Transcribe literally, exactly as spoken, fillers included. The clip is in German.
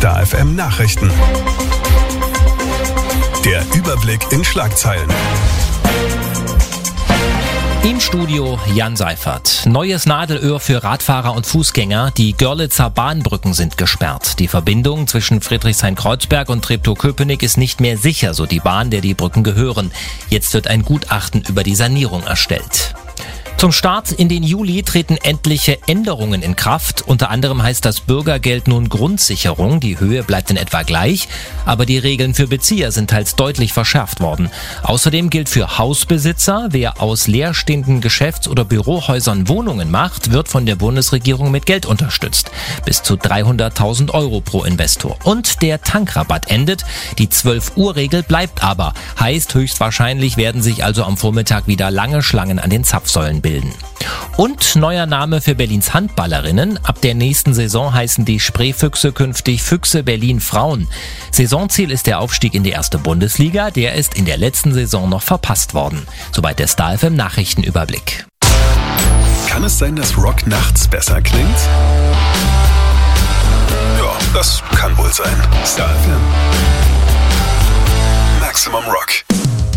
Star F M Nachrichten. Der Überblick in Schlagzeilen. Im Studio Jan Seifert. Neues Nadelöhr für Radfahrer und Fußgänger. Die Görlitzer Bahnbrücken sind gesperrt. Die Verbindung zwischen Friedrichshain-Kreuzberg und Treptow-Köpenick ist nicht mehr sicher, so die Bahn, der die Brücken gehören. Jetzt wird ein Gutachten über die Sanierung erstellt. Zum Start in den Juli treten etliche Änderungen in Kraft. Unter anderem heißt das Bürgergeld nun Grundsicherung. Die Höhe bleibt in etwa gleich, aber die Regeln für Bezieher sind teils deutlich verschärft worden. Außerdem gilt für Hausbesitzer, wer aus leerstehenden Geschäfts- oder Bürohäusern Wohnungen macht, wird von der Bundesregierung mit Geld unterstützt. Bis zu dreihunderttausend Euro pro Investor. Und der Tankrabatt endet. Die zwölf-Uhr-Regel bleibt aber. Heißt, höchstwahrscheinlich werden sich also am Vormittag wieder lange Schlangen an den Zapfsäulen bilden. Und neuer Name für Berlins Handballerinnen. Ab der nächsten Saison heißen die Spreefüchse künftig Füchse Berlin Frauen. Saisonziel ist der Aufstieg in die erste Bundesliga. Der ist in der letzten Saison noch verpasst worden. Soweit der Star F M Nachrichtenüberblick. Kann es sein, dass Rock nachts besser klingt? Ja, das kann wohl sein. Star F M. Maximum Rock.